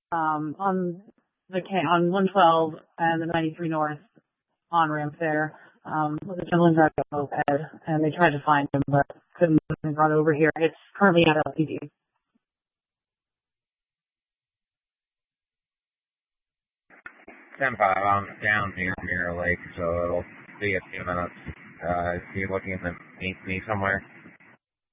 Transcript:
on on 112 and the 93 North on ramp there. Was a gentleman driving a moped, and they tried to find him, but couldn't get brought over here. It's currently at LPD. 10-5, I'm down near Mirror Lake, so it'll be a few minutes. Is he looking to meet me somewhere?